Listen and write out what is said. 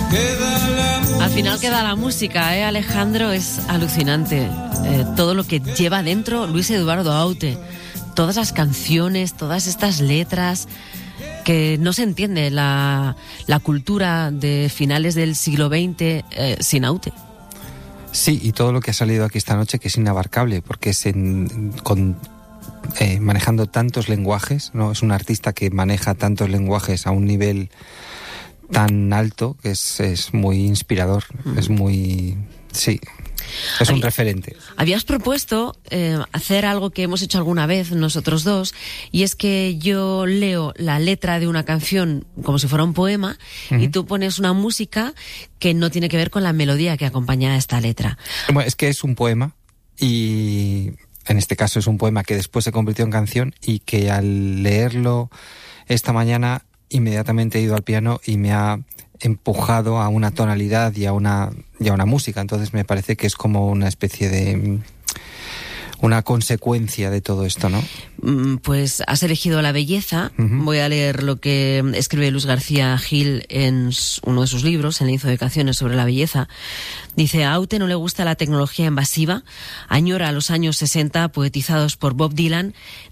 Al final queda la música, Alejandro, es alucinante. Todo lo que lleva dentro Luis Eduardo Aute. Todas las canciones, todas estas letras, que no se entiende la cultura de finales del siglo XX sin Aute. Sí, y todo lo que ha salido aquí esta noche, que es inabarcable, porque es manejando tantos lenguajes, ¿no? Es un artista que maneja tantos lenguajes a un nivel tan alto que es muy inspirador, es muy... sí, es un referente. Habías propuesto hacer algo que hemos hecho alguna vez nosotros dos, y es que yo leo la letra de una canción como si fuera un poema, y tú pones una música que no tiene que ver con la melodía que acompaña a esta letra. Bueno, es que es un poema, y en este caso es un poema que después se convirtió en canción, y que al leerlo esta mañana inmediatamente he ido al piano y me ha empujado a una tonalidad y a una música. Entonces me parece que es como una especie de una consecuencia de todo esto, ¿no? Pues has elegido la belleza. Voy a leer lo que escribe Luz García Gil en uno de sus libros, El lienzo de canciones sobre la belleza. Dice: a Aute no le gusta la tecnología invasiva, añora los años 60 poetizados por Bob Dylan,